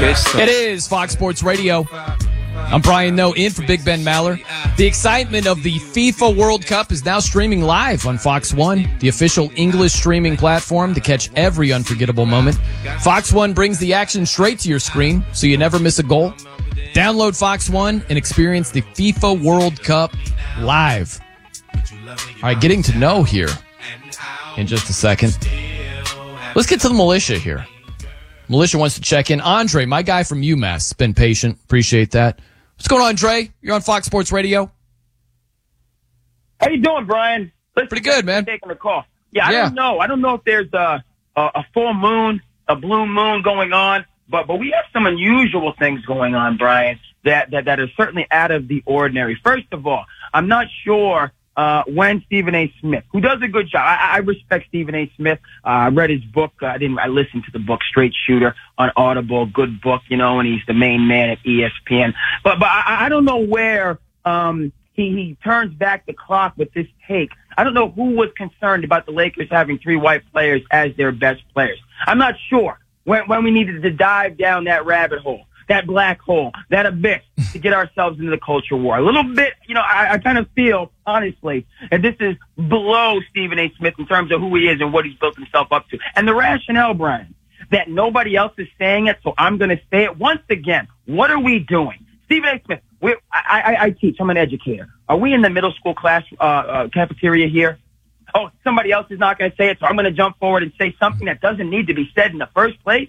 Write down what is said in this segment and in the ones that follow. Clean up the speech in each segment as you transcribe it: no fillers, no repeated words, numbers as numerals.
It is Fox Sports Radio. I'm Brian Noe, in for Big Ben Maller. The excitement of the FIFA World Cup is now streaming live on Fox One, the official English streaming platform to catch every unforgettable moment. Fox One brings the action straight to your screen, so you never miss a goal. Download Fox One and experience the FIFA World Cup live. All right, getting to know here in just a second. Let's get to the militia here. Militia wants to check in. Andre, my guy from UMass, been patient. Appreciate that. What's going on, Dre? You're on Fox Sports Radio. How you doing, Brian? Listen, pretty good, man. Taking the call. Yeah, I don't know. I don't know if there's a full moon, a blue moon going on, but we have some unusual things going on, Brian, that are certainly out of the ordinary. First of all, I'm not sure when Stephen A. Smith, who does a good job. I respect Stephen A. Smith. I read his book. I listened to the book Straight Shooter on Audible. Good book, and he's the main man at ESPN. But I don't know where he turns back the clock with this take. I don't know who was concerned about the Lakers having three white players as their best players. I'm not sure when we needed to dive down that rabbit hole, that black hole, that abyss to get ourselves into the culture war. A little bit, I kind of feel, honestly, that this is below Stephen A. Smith in terms of who he is and what he's built himself up to. And the rationale, Brian, that nobody else is saying it, so I'm going to say it once again. What are we doing? Stephen A. Smith, I teach. I'm an educator. Are we in the middle school class cafeteria here? Oh, somebody else is not going to say it, so I'm going to jump forward and say something that doesn't need to be said in the first place?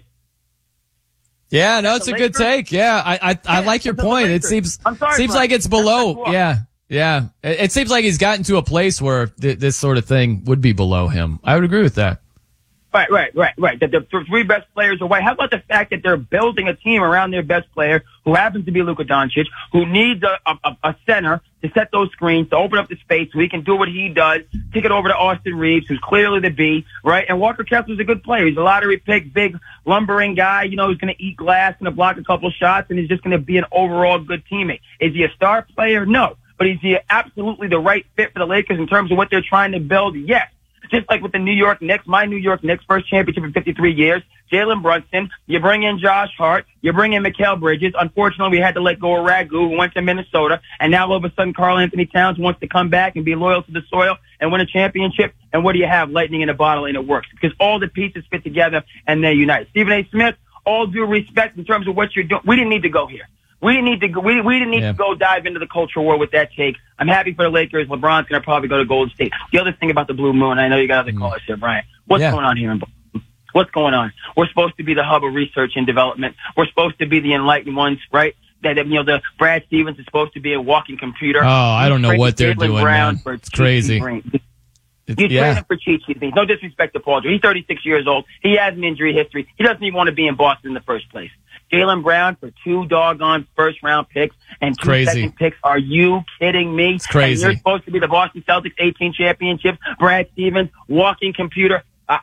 Yeah, no, it's a good take. Yeah, I like your point. It seems like it's below. Yeah. It seems like he's gotten to a place where this sort of thing would be below him. I would agree with that. Right. That the three best players are white. How about the fact that they're building a team around their best player, who happens to be Luka Doncic, who needs a center to set those screens, to open up the space so he can do what he does, kick it over to Austin Reeves, who's clearly the B, right? And Walker Kessler's a good player. He's a lottery pick, big, lumbering guy, who's going to eat glass, going to block a couple shots, and he's just going to be an overall good teammate. Is he a star player? No. But is he absolutely the right fit for the Lakers in terms of what they're trying to build? Yes. Just like with the New York Knicks, my New York Knicks first championship in 53 years, Jalen Brunson, you bring in Josh Hart, you bring in Mikal Bridges. Unfortunately, we had to let go of Ragu, who went to Minnesota, and now all of a sudden Karl Anthony Towns wants to come back and be loyal to the soil and win a championship. And what do you have? Lightning in a bottle, and it works. Because all the pieces fit together and they unite. Stephen A. Smith, all due respect in terms of what you're doing, we didn't need to go here. We didn't need to go dive into the culture war with that take. I'm happy for the Lakers. LeBron's going to probably go to Golden State. The other thing about the Blue Moon, I know you got other callers here, Brian. What's going on here in Boston? What's going on? We're supposed to be the hub of research and development. We're supposed to be the enlightened ones, right? That the Brad Stevens is supposed to be a walking computer. Oh, I don't know what they're doing, man. It's crazy. You trade him for cheat sheets. No disrespect to Paul George. He's 36 years old. He has an injury history. He doesn't even want to be in Boston in the first place. Jaylen Brown for 2 doggone first-round picks and 2 second picks. Are you kidding me? It's crazy. And you're supposed to be the Boston Celtics 18 championships. Brad Stevens, walking computer.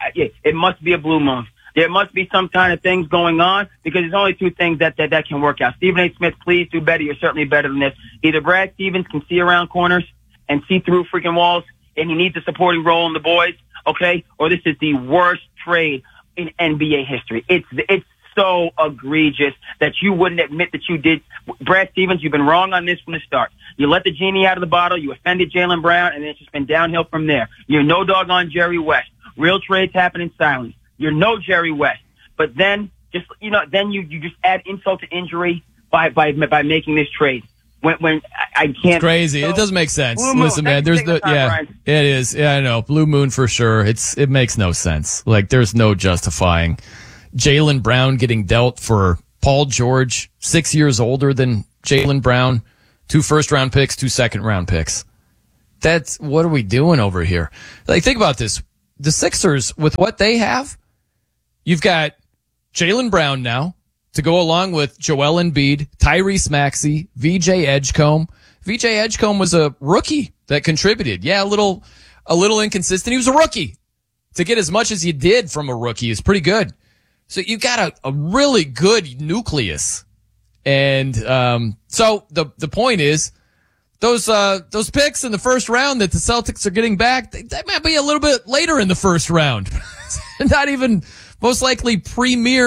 It must be a blue moon. There must be some kind of things going on because there's only 2 things that can work out. Stephen A. Smith, please do better. You're certainly better than this. Either Brad Stevens can see around corners and see through freaking walls, and he needs a supporting role in the boys, okay? Or this is the worst trade in NBA history. It's so egregious that you wouldn't admit that you did. Brad Stevens, you've been wrong on this from the start. You let the genie out of the bottle. You offended Jaylen Brown, and it's just been downhill from there. You're no doggone Jerry West. Real trades happen in silence. You're no Jerry West. But then then you just add insult to injury by making this trade. When I can't. It's crazy. So, it doesn't make sense. Listen, man, it is. Yeah, I know. Blue Moon for sure. It makes no sense. Like, there's no justifying Jaylen Brown getting dealt for Paul George, 6 years older than Jaylen Brown, 2 first-round picks, 2 second-round picks. What are we doing over here? Like, think about this. The Sixers, with what they have, you've got Jaylen Brown now to go along with Joel Embiid, Tyrese Maxey, VJ Edgecombe. VJ Edgecombe was a rookie that contributed. Yeah, a little inconsistent. He was a rookie. To get as much as you did from a rookie is pretty good. So you got a really good nucleus. And so the point is, those picks in the first round that the Celtics are getting back, that might be a little bit later in the first round. Not even most likely premier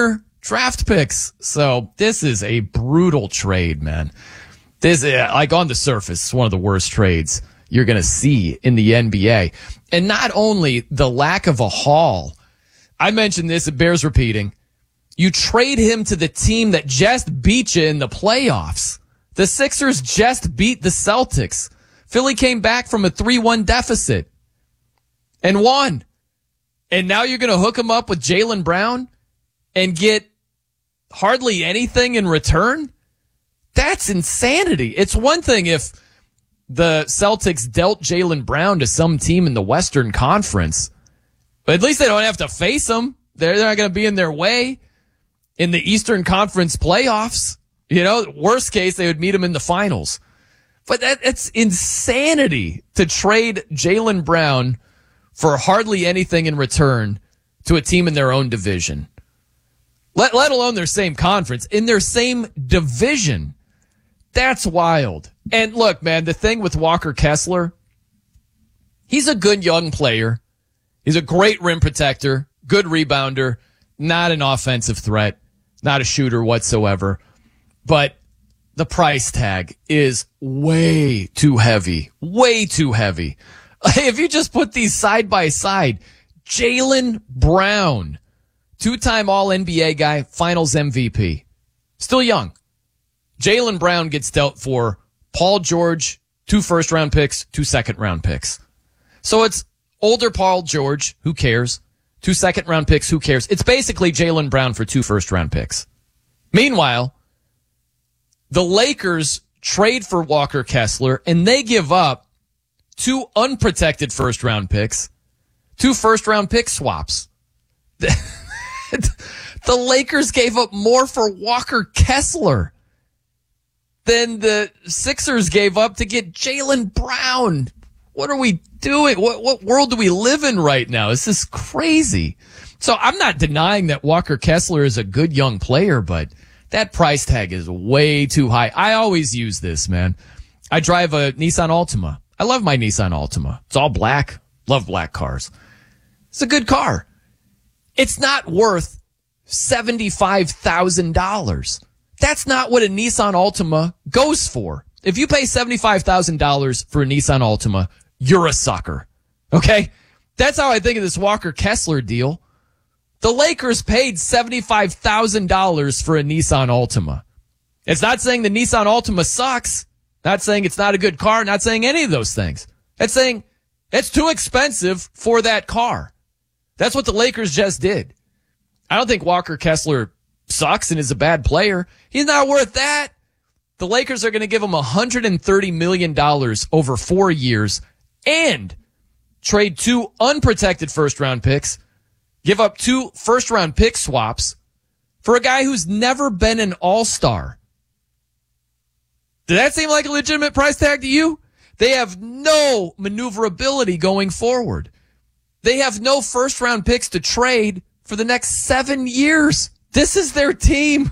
draft picks. So this is a brutal trade, man. This is, like, on the surface, it's one of the worst trades you're going to see in the NBA. And not only the lack of a haul, I mentioned this, it bears repeating. You trade him to the team that just beat you in the playoffs. The Sixers just beat the Celtics. Philly came back from a 3-1 deficit and won. And now you're going to hook him up with Jaylen Brown and get hardly anything in return? That's insanity. It's one thing if the Celtics dealt Jaylen Brown to some team in the Western Conference, but at least they don't have to face him. They're not going to be in their way in the Eastern Conference playoffs. You know, worst case, they would meet him in the finals. But it's insanity to trade Jaylen Brown for hardly anything in return to a team in their own division. Let alone their same conference, in their same division. That's wild. And look, man, the thing with Walker Kessler, he's a good young player. He's a great rim protector, good rebounder, not an offensive threat, not a shooter whatsoever. But the price tag is way too heavy, way too heavy. If you just put these side by side, Jaylen Brown, 2-time All-NBA guy, Finals MVP, still young. Jaylen Brown gets dealt for Paul George, 2 first-round picks, 2 second-round picks. So it's older Paul George, who cares? 2 second-round picks, who cares? It's basically Jaylen Brown for 2 first-round picks. Meanwhile, the Lakers trade for Walker Kessler, and they give up 2 unprotected first-round picks, 2 first-round pick swaps. The Lakers gave up more for Walker Kessler than the Sixers gave up to get Jaylen Brown. What are we doing? What world do we live in right now? This is crazy. So I'm not denying that Walker Kessler is a good young player, but that price tag is way too high. I always use this, man. I drive a Nissan Altima. I love my Nissan Altima. It's all black. Love black cars. It's a good car. It's not worth $75,000. That's not what a Nissan Altima goes for. If you pay $75,000 for a Nissan Altima, you're a sucker. Okay? That's how I think of this Walker Kessler deal. The Lakers paid $75,000 for a Nissan Altima. It's not saying the Nissan Altima sucks. Not saying it's not a good car. Not saying any of those things. It's saying it's too expensive for that car. That's what the Lakers just did. I don't think Walker Kessler sucks and is a bad player. He's not worth that. The Lakers are going to give him $130 million over 4 years and trade 2 unprotected first-round picks, give up 2 first-round pick swaps for a guy who's never been an all-star. Did that seem like a legitimate price tag to you? They have no maneuverability going forward. They have no first-round picks to trade for the next 7 years. This is their team.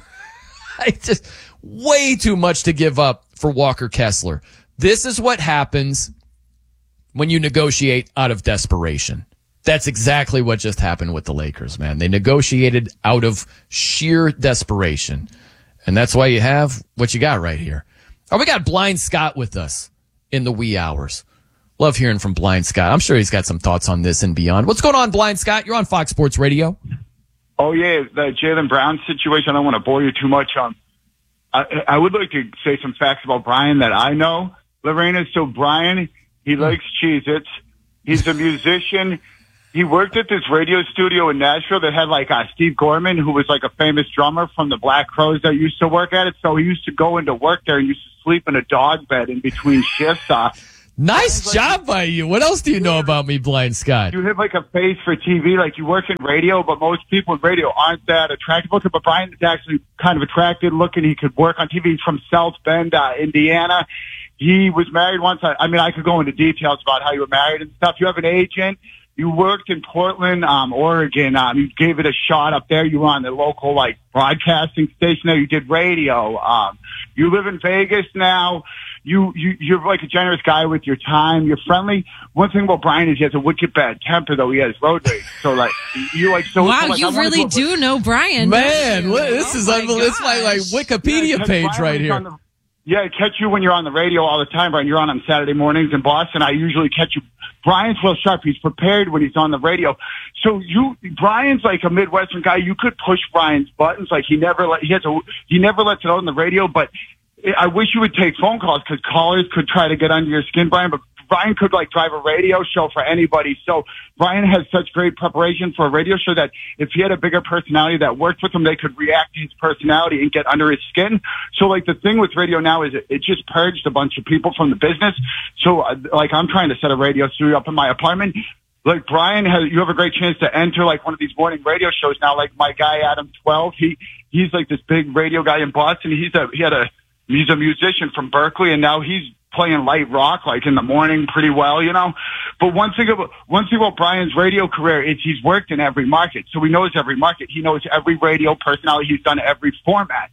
Way too much to give up for Walker Kessler. This is what happens when you negotiate out of desperation. That's exactly what just happened with the Lakers, man. They negotiated out of sheer desperation. And that's why you have what you got right here. Oh, we got Blind Scott with us in the wee hours. Love hearing from Blind Scott. I'm sure he's got some thoughts on this and beyond. What's going on, Blind Scott? You're on Fox Sports Radio. Oh, yeah, the Jaylen Brown situation. I don't want to bore you too much on. I would like to say some facts about Brian that I know, Lorena. So Brian, he likes Cheez-Its. He's a musician. He worked at this radio studio in Nashville that had like Steve Gorman, who was like a famous drummer from the Black Crowes that used to work at it. So he used to go into work there and used to sleep in a dog bed in between shifts. Nice job by you. What else do you know about me, Blind Scott? You have like a face for TV, like you work in radio, but most people in radio aren't that attractive looking. But Brian is actually kind of attractive looking. He could work on TV. He's from South Bend, Indiana. He was married once. I mean, I could go into details about how you were married and stuff. You have an agent. You worked in Portland, Oregon. You gave it a shot up there. You were on the local, like, broadcasting station there. You did radio. You live in Vegas now. you're like a generous guy with your time. You're friendly. One thing about Brian is he has a wicked bad temper, though. He has road rage. So like you like so. Wow, so, like, you really do know Brian. Man, this is unbelievable. It's my like Wikipedia page Brian right here. Yeah, I catch you when you're on the radio all the time, Brian. You're on Saturday mornings in Boston. I usually catch you. Brian's real sharp. He's prepared when he's on the radio. So Brian's like a Midwestern guy. You could push Brian's buttons. Like he never lets it out on the radio. But I wish you would take phone calls because callers could try to get under your skin, Brian. But Brian could like drive a radio show for anybody. So Brian has such great preparation for a radio show that if he had a bigger personality that worked with him, they could react to his personality and get under his skin. So like the thing with radio now is it just purged a bunch of people from the business. So like I'm trying to set a radio studio up in my apartment. Like Brian you have a great chance to enter like one of these morning radio shows now. Like my guy, Adam 12, he's like this big radio guy in Boston. He's a musician from Berkeley and now he's playing light rock like in the morning pretty well, you know. But one thing about Brian's radio career is he's worked in every market, so he knows every market. He knows every radio personality. He's done every format.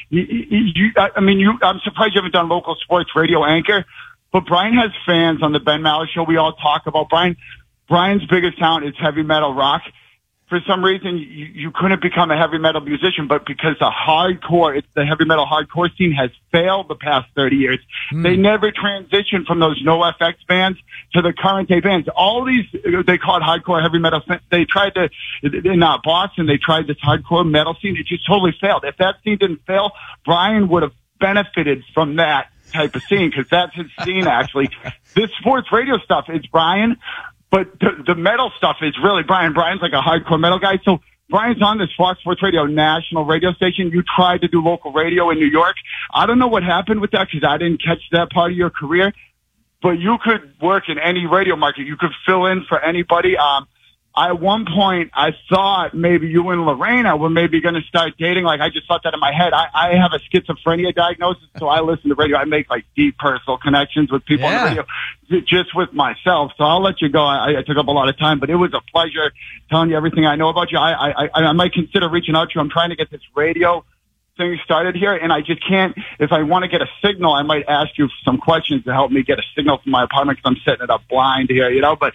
I'm surprised you haven't done local sports radio anchor, but Brian has fans on the Ben Maller Show. We all talk about Brian. Brian's biggest talent is heavy metal rock. For some reason, you couldn't become a heavy metal musician, but because the heavy metal hardcore scene has failed the past 30 years, they never transitioned from those NoFX bands to the current day bands. All these, they call it hardcore heavy metal. They tried to, in Boston, they tried this hardcore metal scene. It just totally failed. If that scene didn't fail, Brian would have benefited from that type of scene because that's his scene, actually. This sports radio stuff is Brian. But the metal stuff is really Brian. Brian's like a hardcore metal guy. So Brian's on this Fox Sports Radio national radio station. You tried to do local radio in New York. I don't know what happened with that because I didn't catch that part of your career. But you could work in any radio market. You could fill in for anybody. At one point, I thought maybe you and Lorena were maybe going to start dating. Like, I just thought that in my head. I have a schizophrenia diagnosis, so I listen to radio. I make, like, deep personal connections with people on the radio, just with myself. So I'll let you go. I took up a lot of time, but it was a pleasure telling you everything I know about you. I might consider reaching out to you. I'm trying to get this radio thing started here, and I just can't. If I want to get a signal, I might ask you some questions to help me get a signal from my apartment because I'm setting it up blind here, you know, but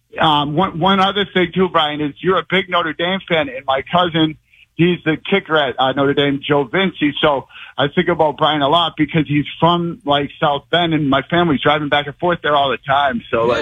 one other thing too, Brian, is you're a big Notre Dame fan, and my cousin, he's the kicker at Notre Dame, Joe Vinci. So I think about Brian a lot because he's from like South Bend, and my family's driving back and forth there all the time. So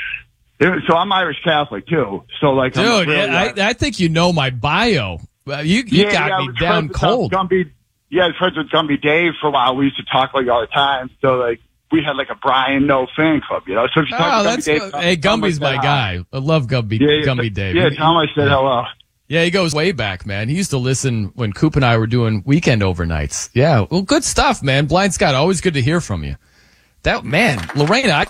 so I'm Irish Catholic too. So like, dude, I think you know my bio. You got me down cold. I was friends with Gumby Dave for a while. We used to talk like all the time. So like, we had like a Brian No fan club, you know. So if you talk to Gumby Dave, hey, Gumby's my guy. I love Gumby Dave. Yeah, tell him I said hello. Yeah, he goes way back, man. He used to listen when Coop and I were doing weekend overnights. Yeah, well, good stuff, man. Blind Scott, always good to hear from you. That man, Lorena.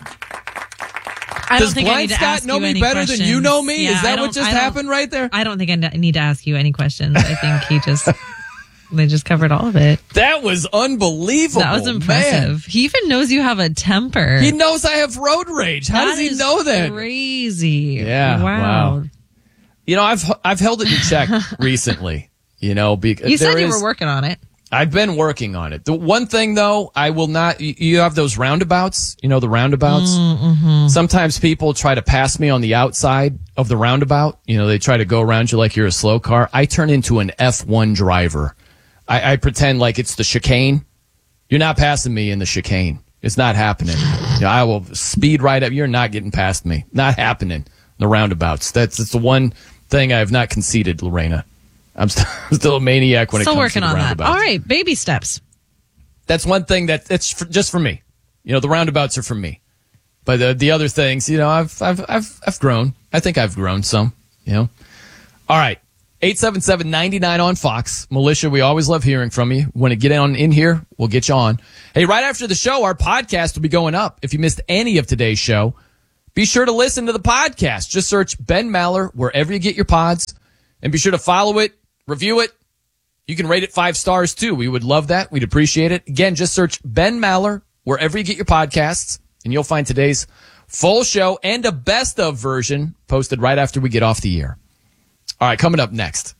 Does Blind Scott know me better than you know me? Is that what just happened right there? I don't think I need to ask you any questions. I think they just covered all of it. That was unbelievable. That was impressive. Man. He even knows you have a temper. He knows I have road rage. How does he know that? Crazy. Yeah. Wow. You know, I've held it in check recently. You know, because you said you were working on it. I've been working on it. The one thing though, I will not. You have those roundabouts. You know the roundabouts. Mm-hmm. Sometimes people try to pass me on the outside of the roundabout. You know, they try to go around you like you're a slow car. I turn into an F1 driver. I pretend like it's the chicane. You're not passing me in the chicane. It's not happening. You know, I will speed right up. You're not getting past me. Not happening. The roundabouts. That's the one thing I have not conceded, Lorena. I'm still a maniac when it comes to the roundabouts. Still working on that. All right, baby steps. That's one thing it's just for me. You know, the roundabouts are for me. But the other things, you know, I've grown. I think I've grown some. You know. All right. 877-99 on Fox. Militia, we always love hearing from you. Want to get in here? We'll get you on. Hey, right after the show, our podcast will be going up. If you missed any of today's show, be sure to listen to the podcast. Just search Ben Maller wherever you get your pods, and be sure to follow it, review it. You can rate it 5 stars, too. We would love that. We'd appreciate it. Again, just search Ben Maller wherever you get your podcasts, and you'll find today's full show and a best of version posted right after we get off the air. All right, coming up next,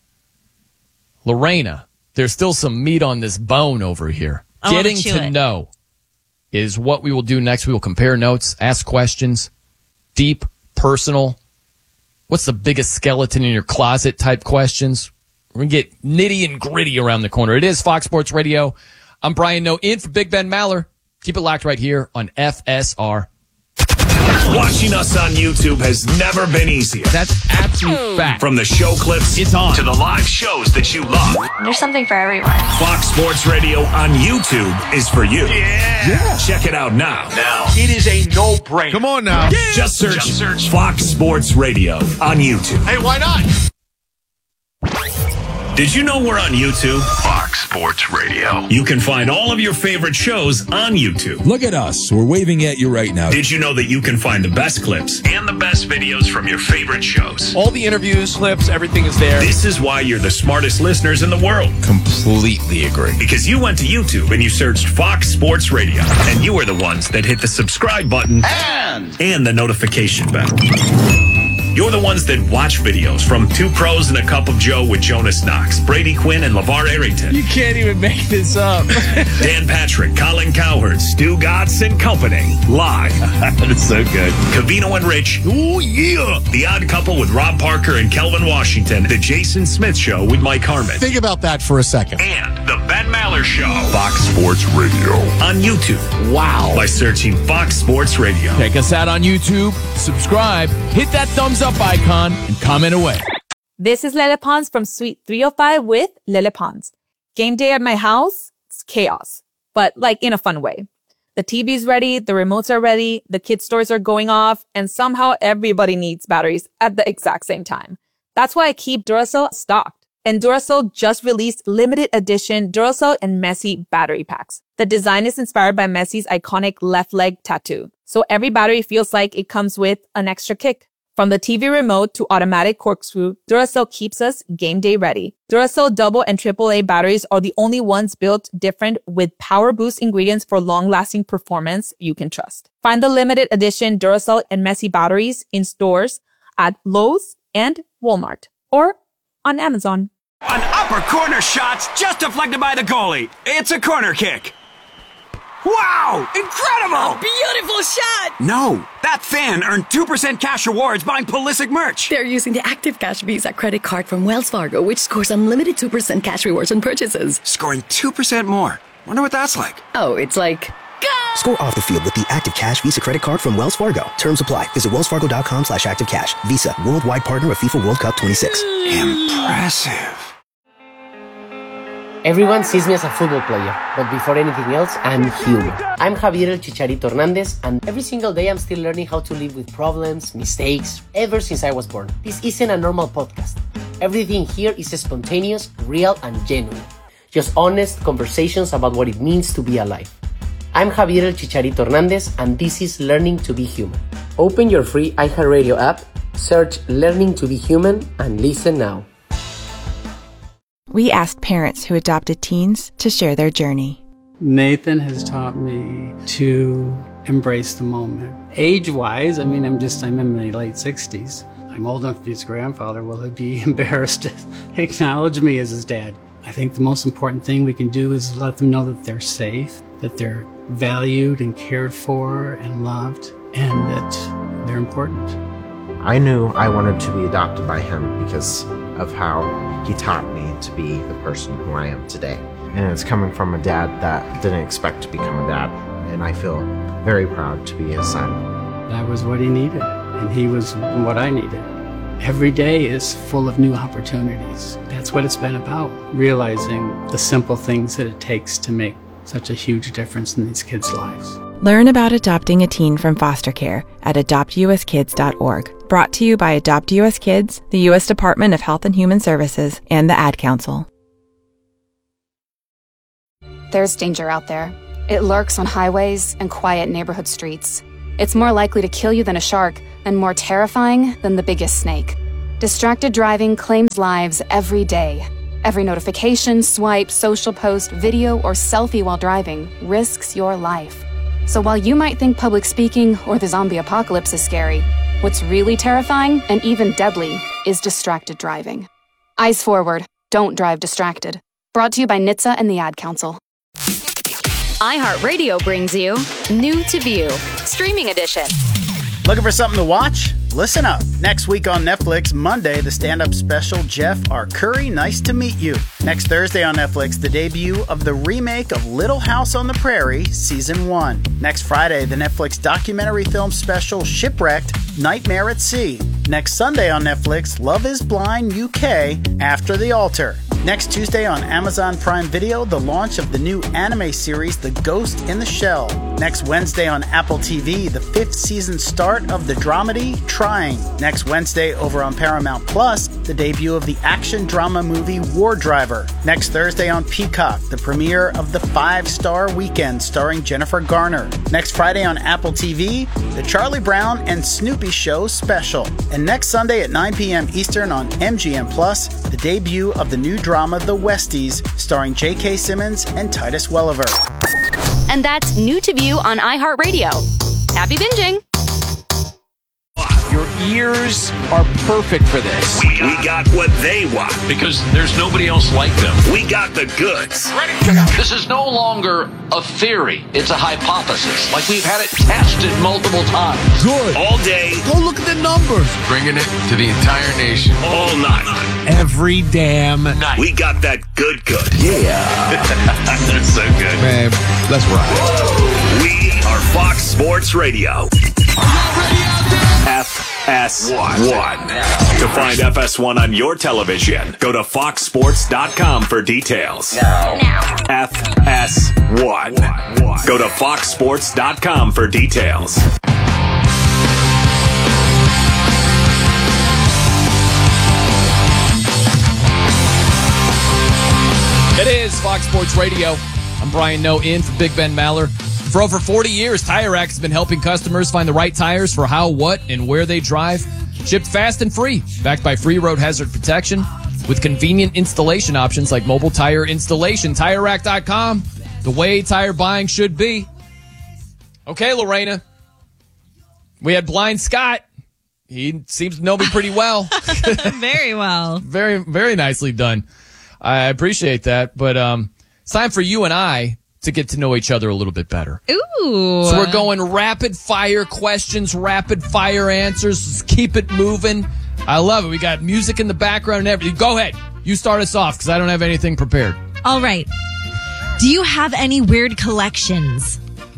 Lorena, there's still some meat on this bone over here. Getting to know is what we will do next. We will compare notes, ask questions, deep, personal. What's the biggest skeleton in your closet type questions? We're going to get nitty and gritty around the corner. It is Fox Sports Radio. I'm Brian Noe, in for Big Ben Maller. Keep it locked right here on FSR. Watching us on YouTube has never been easier. That's absolute fact. From the show clips it's on to the live shows that you love. There's something for everyone. Fox Sports Radio on YouTube is for you. Yeah. Check it out now. It is a no-brainer. Come on now. Yeah. Just search Fox Sports Radio on YouTube. Hey, why not? Did you know we're on YouTube? Fox Sports Radio. You can find all of your favorite shows on YouTube. Look at us. We're waving at you right now. Did you know that you can find the best clips and the best videos from your favorite shows? All the interviews, clips, everything is there. This is why you're the smartest listeners in the world. Completely agree. Because you went to YouTube and you searched Fox Sports Radio. And you were the ones that hit the subscribe button and the notification bell. You're the ones that watch videos from Two Pros and a Cup of Joe with Jonas Knox, Brady Quinn, and LeVar Arrington. You can't even make this up. Dan Patrick, Colin Cowherd, Stu Gatz and Company. Live. That's so good. Covino and Rich. Oh, yeah. The Odd Couple with Rob Parker and Kelvin Washington. The Jason Smith Show with Mike Harmon. Think about that for a second. And the Ben Maller Show. Fox Sports Radio. On YouTube. Wow. By searching Fox Sports Radio. Check us out on YouTube. Subscribe. Hit that thumbs up icon and comment away. This is Lele Pons from Suite 305 with Lele Pons. Game day at my house, it's chaos, but like in a fun way. The TV's ready, the remotes are ready, the kids' toys are going off, and somehow everybody needs batteries at the exact same time. That's why I keep Duracell stocked. And Duracell just released limited edition Duracell and Messi battery packs. The design is inspired by Messi's iconic left leg tattoo. So every battery feels like it comes with an extra kick. From the TV remote to automatic corkscrew, Duracell keeps us game day ready. Duracell double and AAA batteries are the only ones built different with power boost ingredients for long-lasting performance you can trust. Find the limited edition Duracell and Messi batteries in stores at Lowe's and Walmart or on Amazon. An upper corner shot's just deflected by the goalie. It's a corner kick. Wow! Incredible! Beautiful shot! No, that fan earned 2% cash rewards buying Pulisic merch. They're using the Active Cash Visa credit card from Wells Fargo, which scores unlimited 2% cash rewards on purchases. Scoring 2% more. Wonder what that's like. Oh, it's like... Go! Score off the field with the Active Cash Visa credit card from Wells Fargo. Terms apply. Visit wellsfargo.com/activecash. Visa, worldwide partner of FIFA World Cup 26. Impressive. Everyone sees me as a football player, but before anything else, I'm human. I'm Javier El Chicharito Hernandez, and every single day I'm still learning how to live with problems, mistakes, ever since I was born. This isn't a normal podcast. Everything here is spontaneous, real, and genuine. Just honest conversations about what it means to be alive. I'm Javier El Chicharito Hernandez, and this is Learning to be Human. Open your free iHeartRadio app, search Learning to be Human, and listen now. We asked parents who adopted teens to share their journey. Nathan has taught me to embrace the moment. Age-wise, I'm in my late 60s. I'm old enough to be his grandfather. Will he be embarrassed to acknowledge me as his dad? I think the most important thing we can do is let them know that they're safe, that they're valued and cared for and loved, and that they're important. I knew I wanted to be adopted by him because of how he taught me to be the person who I am today. And it's coming from a dad that didn't expect to become a dad. And I feel very proud to be his son. That was what he needed, and he was what I needed. Every day is full of new opportunities. That's what it's been about, realizing the simple things that it takes to make such a huge difference in these kids' lives. Learn about adopting a teen from foster care at adoptuskids.org. Brought to you by Adopt U.S. Kids, the U.S. Department of Health and Human Services, and the Ad Council. There's danger out there. It lurks on highways and quiet neighborhood streets. It's more likely to kill you than a shark, and more terrifying than the biggest snake. Distracted driving claims lives every day. Every notification, swipe, social post, video, or selfie while driving risks your life. So while you might think public speaking or the zombie apocalypse is scary, what's really terrifying and even deadly is distracted driving. Eyes forward, don't drive distracted. Brought to you by NHTSA and the Ad Council. iHeartRadio brings you New to View, Streaming Edition. Looking for something to watch? Listen up. Next week on Netflix, Monday, the stand-up special Jeff R. Curry, Nice to Meet You. Next Thursday on Netflix, the debut of the remake of Little House on the Prairie, Season 1. Next Friday, the Netflix documentary film special Shipwrecked, Nightmare at Sea. Next Sunday on Netflix, Love is Blind UK, After the Altar. Next Tuesday on Amazon Prime Video, the launch of the new anime series The Ghost in the Shell. Next Wednesday on Apple TV, the 5th season start of the dramedy Trying. Next Wednesday over on Paramount Plus, the debut of the action drama movie War Driver. Next Thursday on Peacock, the premiere of The 5-Star Weekend starring Jennifer Garner. Next Friday on Apple TV, the Charlie Brown and Snoopy Show special. And next Sunday at 9 p.m. Eastern on MGM Plus, the debut of the new drama The Westies starring J.K. Simmons and Titus Welliver. And that's New to View on iHeartRadio. Happy binging. Your ears are perfect for this. We got what they want. Because there's nobody else like them. We got the goods. This is no longer a theory. It's a hypothesis. Like we've had it tested multiple times. Good. All day. Go look at the numbers. Bringing it to the entire nation. All night. Every damn night. We got that good. Yeah. That's so good. Man, let's rock. We are Fox Sports Radio. FS1. To find FS1 on your television, go to foxsports.com for details. Now. FS1. Go to foxsports.com for details. It is Fox Sports Radio. I'm Brian Noe in for Big Ben Maller. For over 40 years, Tire Rack has been helping customers find the right tires for how, what, and where they drive. Shipped fast and free, backed by free road hazard protection, with convenient installation options like mobile tire installation. TireRack.com, the way tire buying should be. Okay, Lorena. We had Blind Scott. He seems to know me pretty well. Very well. Very, very nicely done. I appreciate that. But it's time for you and I to get to know each other a little bit better. Ooh. So we're going rapid fire questions, rapid fire answers. Just keep it moving. I love it. We got music in the background and everything. Go ahead. You start us off because I don't have anything prepared. All right. Do you have any weird collections?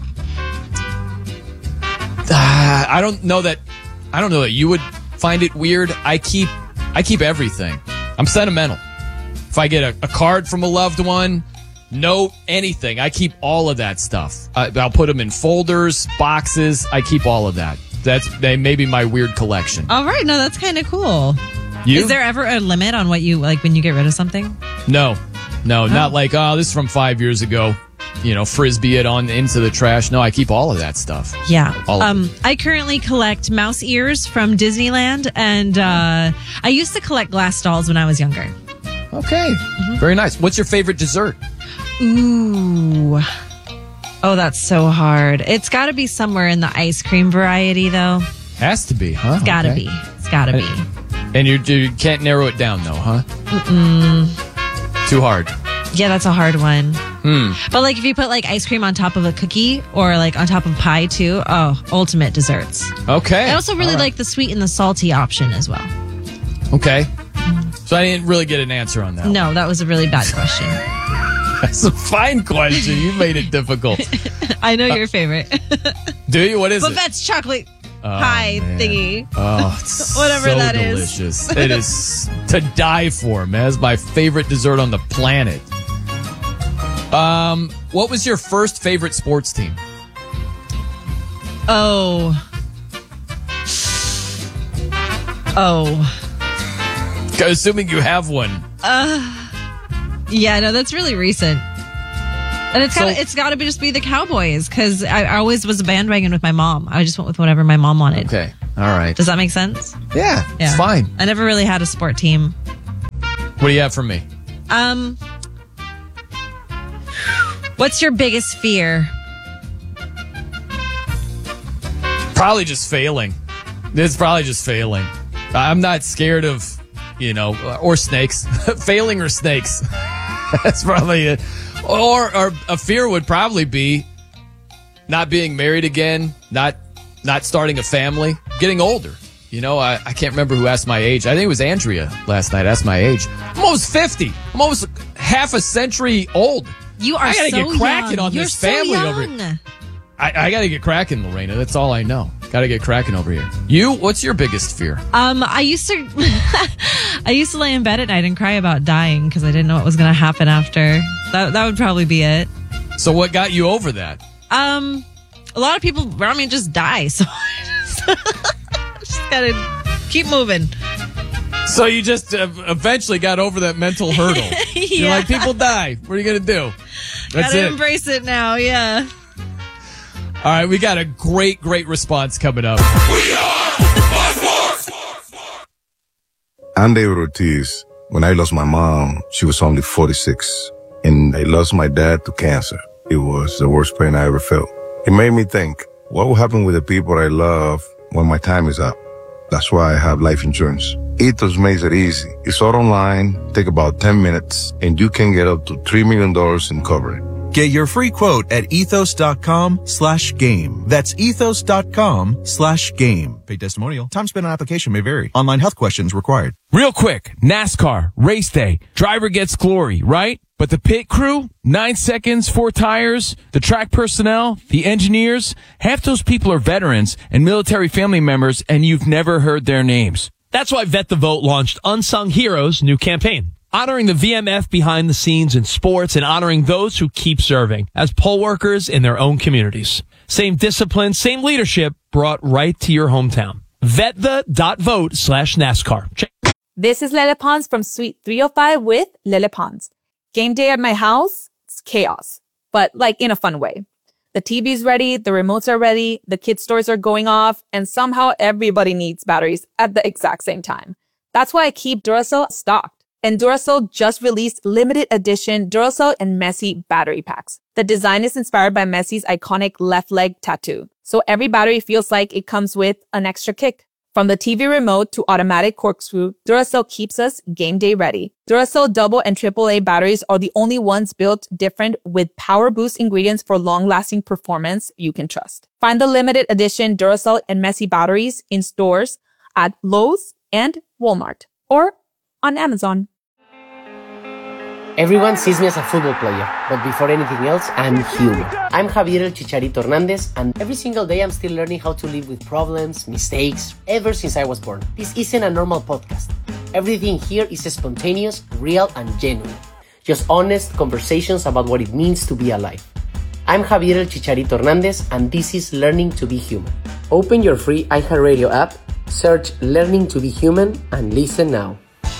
I don't know that you would find it weird. I keep everything. I'm sentimental. If I get a card from a loved one, note, anything, I keep all of that stuff. I'll put them in folders, boxes. I keep all of that. They may be my weird collection. All right. No, that's kind of cool. You? Is there ever a limit on what you like when you get rid of something? No, not like, this is from 5 years ago. Frisbee it on into the trash. No, I keep all of that stuff. Yeah. I currently collect mouse ears from Disneyland, and I used to collect glass dolls when I was younger. Okay. Mm-hmm. Very nice. What's your favorite dessert? Ooh. Oh, that's so hard. It's got to be somewhere in the ice cream variety, though. Has to be, huh? It's got to be. It's got to be. And you can't narrow it down, though, huh? Mm-mm. Too hard. Yeah, that's a hard one. But if you put ice cream on top of a cookie or on top of pie too, ultimate desserts. Okay. I also really like the sweet and the salty option as well. Okay. So I didn't really get an answer on that. No, that was a really bad question. That's a fine question. You made it difficult. I know your favorite. Do you? What is it? Buffet's chocolate pie thingy. Oh, it's whatever so that delicious. is. It is to die for, man. It's my favorite dessert on the planet. What was your first favorite sports team? Oh. Assuming you have one. Yeah, no, that's really recent. And it's got to just be the Cowboys because I always was a bandwagon with my mom. I just went with whatever my mom wanted. Okay. All right. Does that make sense? Yeah. It's fine. I never really had a sport team. What do you have for me? What's your biggest fear? Probably just failing. It's probably just failing. I'm not scared of, or snakes. Failing or snakes. That's probably it. Or a fear would probably be not being married again, not starting a family, getting older. You know, I can't remember who asked my age. I think it was Andrea last night asked my age. I'm almost 50. I'm almost half a century old. You are I gotta so get cracking young. on You're this so family young. over here. I gotta get cracking, Lorena. That's all I know. Gotta get cracking over here. You, what's your biggest fear? I used to lay in bed at night and cry about dying because I didn't know what was going to happen after. That would probably be it. So what got you over that? A lot of people around me just die, so I just gotta keep moving. So you just eventually got over that mental hurdle. You're like, people die. What are you going to do? That's gotta it. embrace it now, yeah. All right, we got a great response coming up. I'm David Ortiz. When I lost my mom, she was only 46. And I lost my dad to cancer. It was the worst pain I ever felt. It made me think, what will happen with the people I love when my time is up? That's why I have life insurance. Ethos makes it easy. It's all online, take about 10 minutes, and you can get up to $3 million in coverage. Get your free quote at ethos.com/game. That's ethos.com/game. Paid testimonial. Time spent on application may vary. Online health questions required. Real quick, NASCAR, race day. Driver gets glory, right? But the pit crew, 9 seconds, 4 tires, the track personnel, the engineers, half those people are veterans and military family members, and you've never heard their names. That's why Vet the Vote launched Unsung Heroes' new campaign, honoring the VMF behind the scenes in sports and honoring those who keep serving as poll workers in their own communities. Same discipline, same leadership brought right to your hometown. VetThe.vote/NASCAR. This is Lele Pons from Suite 305 with Lele Pons. Game day at my house, it's chaos, but like in a fun way. The TV's ready, the remotes are ready, the kids' stores are going off, and somehow everybody needs batteries at the exact same time. That's why I keep Duracell stocked. And Duracell just released limited edition Duracell and Messi battery packs. The design is inspired by Messi's iconic left leg tattoo. So every battery feels like it comes with an extra kick. From the TV remote to automatic corkscrew, Duracell keeps us game day ready. Duracell double and AAA batteries are the only ones built different with power boost ingredients for long-lasting performance you can trust. Find the limited edition Duracell and Messi batteries in stores at Lowe's and Walmart or on Amazon. Everyone sees me as a football player, but before anything else, I'm human. I'm Javier El Chicharito Hernandez, and every single day I'm still learning how to live with problems, mistakes, ever since I was born. This isn't a normal podcast. Everything here is spontaneous, real, and genuine. Just honest conversations about what it means to be alive. I'm Javier El Chicharito Hernandez, and this is Learning to be Human. Open your free iHeartRadio app, search Learning to be Human, and listen now.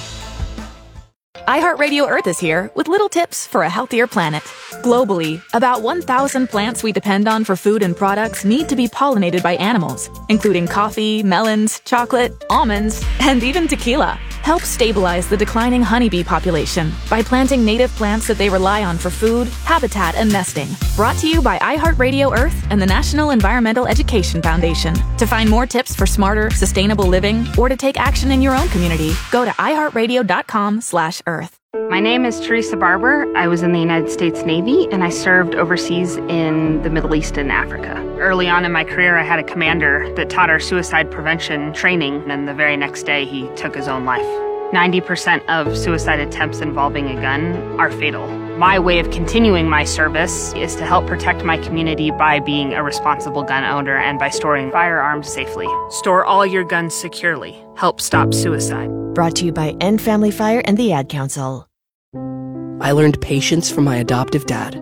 iHeartRadio Earth is here with little tips for a healthier planet. Globally, about 1,000 plants we depend on for food and products need to be pollinated by animals, including coffee, melons, chocolate, almonds, and even tequila. Help stabilize the declining honeybee population by planting native plants that they rely on for food, habitat, and nesting. Brought to you by iHeartRadio Earth and the National Environmental Education Foundation. To find more tips for smarter, sustainable living, or to take action in your own community, go to iHeartRadio.com/Earth. My name is Teresa Barber. I was in the United States Navy, and I served overseas in the Middle East and Africa. Early on in my career, I had a commander that taught our suicide prevention training, and the very next day, he took his own life. 90% of suicide attempts involving a gun are fatal. My way of continuing my service is to help protect my community by being a responsible gun owner and by storing firearms safely. Store all your guns securely. Help stop suicide. Brought to you by End Family Fire and the Ad Council. I learned patience from my adoptive dad.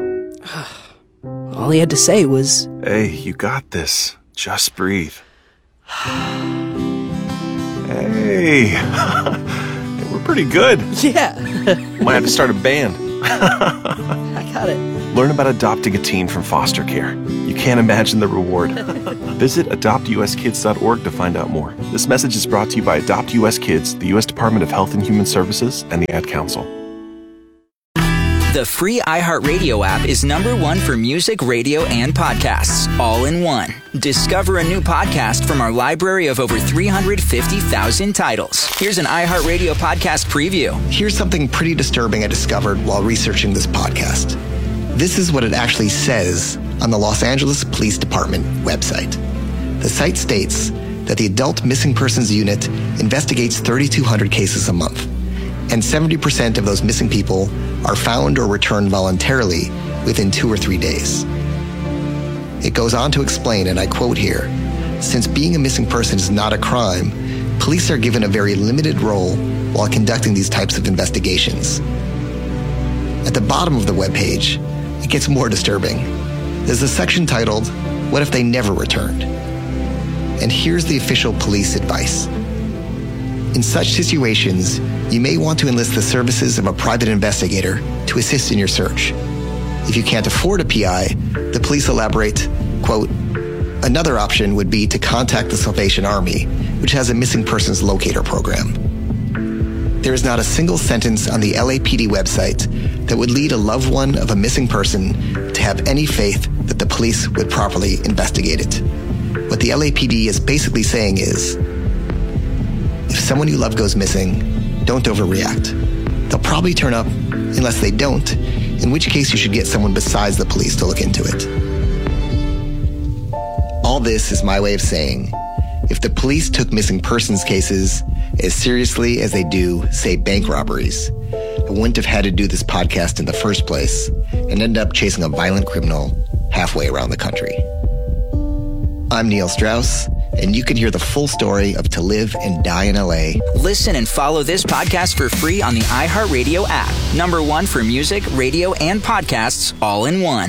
All he had to say was, "Hey, you got this. Just breathe." Hey, we're pretty good. Yeah. Might have to start a band. I got it. Learn about adopting a teen from foster care. You can't imagine the reward. Visit adoptuskids.org to find out more. This message is brought to you by Adopt US Kids, the U.S. Department of Health and Human Services, and the Ad Council. The The free iHeartRadio app is #1 for music, radio, and podcasts, all in one. Discover a new podcast from our library of over 350,000 titles. Here's an iHeartRadio podcast preview. Here's something pretty disturbing I discovered while researching this podcast. This is what it actually says on the Los Angeles Police Department website. The site states that the Adult Missing Persons Unit investigates 3,200 cases a month, and 70% of those missing people are found or returned voluntarily within 2 or 3 days. It goes on to explain, and I quote here, since being a missing person is not a crime, police are given a very limited role while conducting these types of investigations. At the bottom of the webpage, it gets more disturbing. There's a section titled, What If They Never Returned? And here's the official police advice. In such situations, you may want to enlist the services of a private investigator to assist in your search. If you can't afford a PI, the police elaborate, quote, another option would be to contact the Salvation Army, which has a missing persons locator program. There is not a single sentence on the LAPD website that would lead a loved one of a missing person to have any faith that the police would properly investigate it. What the LAPD is basically saying is, if someone you love goes missing, don't overreact. They'll probably turn up unless they don't, in which case you should get someone besides the police to look into it. All this is my way of saying, if the police took missing persons cases as seriously as they do, say, bank robberies, I wouldn't have had to do this podcast in the first place and end up chasing a violent criminal halfway around the country. I'm Neil Strauss, and you can hear the full story of To Live and Die in LA. Listen and follow this podcast for free on the iHeartRadio app. #1 for music, radio, and podcasts, all in one.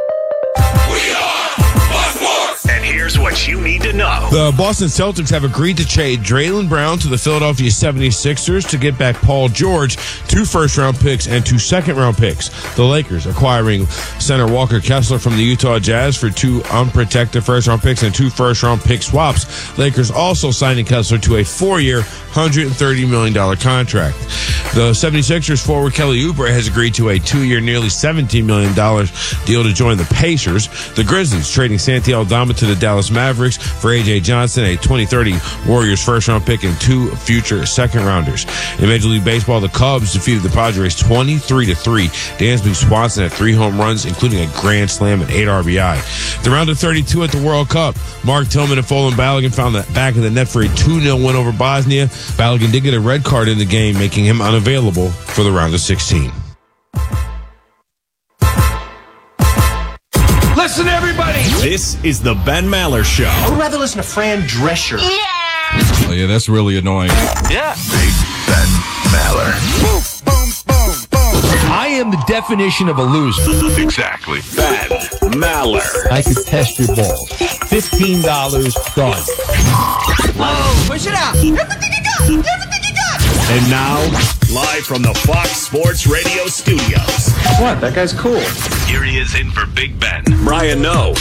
And here's what you need to know. The Boston Celtics have agreed to trade Jaylen Brown to the Philadelphia 76ers to get back Paul George, 2 first-round picks and 2 second-round picks. The Lakers acquiring center Walker Kessler from the Utah Jazz for 2 unprotected first-round picks and 2 first-round pick swaps. Lakers also signing Kessler to a 4-year, $130 million contract. The 76ers forward Kelly Oubre has agreed to a 2-year, nearly $17 million deal to join the Pacers. The Grizzlies trading Santi Aldama to the Dallas Mavericks for A.J. Johnson, a 2030 Warriors first-round pick, and 2 future second-rounders. In Major League Baseball, the Cubs defeated the Padres 23-3. Dansby Swanson had 3 home runs, including a grand slam and 8 RBI. The round of 32 at the World Cup, Mark Tillman and Folin Balogun found the back of the net for a 2-0 win over Bosnia. Balogun did get a red card in the game, making him unavailable for the round of 16. Listen, everybody. This is the Ben Maller Show. I would rather listen to Fran Drescher. Oh, yeah, that's really annoying. Yeah. Big Ben Maller. Boom, boom, boom, boom. I am the definition of a loser. Exactly. Ben Maller. I could test your balls. $15 done. Whoa, push it out. Everything you got. Everything you got. And now, live from the Fox Sports Radio studios. What? That guy's cool. Here he is in for Big Ben. Brian Noe.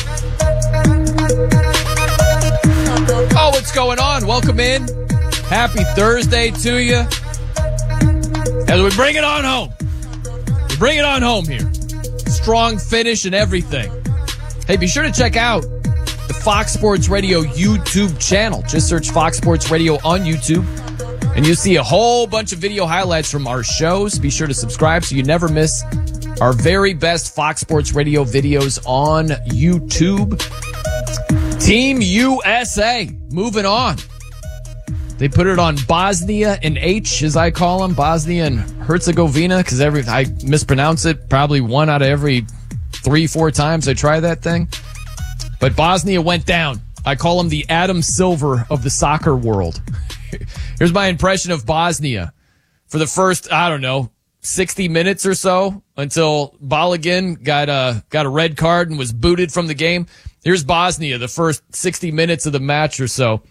Oh, what's going on? Welcome in. Happy Thursday to you. As we bring it on home. We bring it on home here. Strong finish and everything. Hey, be sure to check out the Fox Sports Radio YouTube channel. Just search Fox Sports Radio on YouTube, and you'll see a whole bunch of video highlights from our shows. Be sure to subscribe so you never miss our very best Fox Sports Radio videos on YouTube. Team USA moving on. They put it on Bosnia and H, as I call them, Bosnia and Herzegovina, because I mispronounce it probably 1 out of every 3-4 times I try that thing. But Bosnia went down. I call them the Adam Silver of the soccer world. Here's my impression of Bosnia for the first, 60 minutes or so, until Balogun got a red card and was booted from the game. Here's Bosnia, the first 60 minutes of the match or so.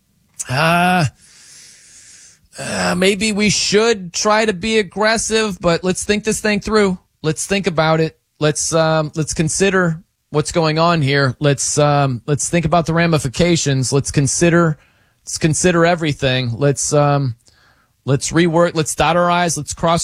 Maybe we should try to be aggressive, but let's think this thing through. Let's think about it. Let's consider what's going on here. Let's think about the ramifications. Let's consider everything. Let's rework. Let's dot our I's. Let's cross